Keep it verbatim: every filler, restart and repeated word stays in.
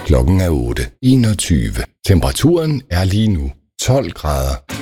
Klokken er otte enogtyve. Temperaturen er lige nu tolv grader.